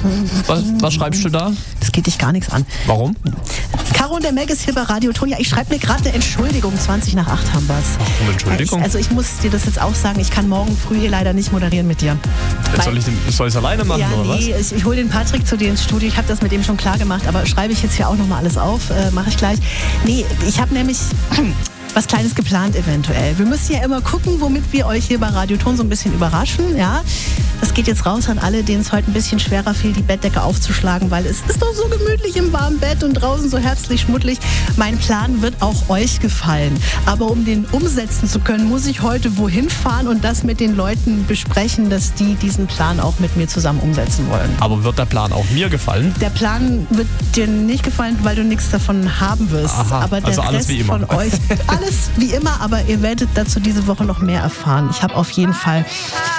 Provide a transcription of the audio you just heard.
Was schreibst du da? Das geht dich gar nichts an. Warum? Caro und der Meg ist hier bei Radio Tonia. Ich schreibe mir gerade eine Entschuldigung. 20 nach 8 haben wir's. Warum Entschuldigung? Also ich muss dir das jetzt auch sagen, ich kann morgen früh hier leider nicht moderieren mit dir. Soll ich es alleine machen, ja, oder nee, was? Ich hole den Patrick zu dir ins Studio. Ich habe das mit ihm schon klar gemacht, aber schreibe ich jetzt hier auch nochmal alles auf. Mache ich gleich. Nee, ich habe nämlich was Kleines geplant eventuell. Wir müssen ja immer gucken, womit wir euch hier bei Radio Ton so ein bisschen überraschen. Ja, das geht jetzt raus an alle, denen es heute ein bisschen schwerer fiel, die Bettdecke aufzuschlagen, weil es ist doch so gemütlich im warmen Bett und draußen so herbstlich schmuddelig. Mein Plan wird auch euch gefallen. Aber um den umsetzen zu können, muss ich heute wohin fahren und das mit den Leuten besprechen, dass die diesen Plan auch mit mir zusammen umsetzen wollen. Aber wird der Plan auch mir gefallen? Der Plan wird dir nicht gefallen, weil du nichts davon haben wirst. Aha, aber der also alles Rest wie immer. von euch, alles wie immer, aber ihr werdet dazu diese Woche noch mehr erfahren. Ich habe auf jeden Fall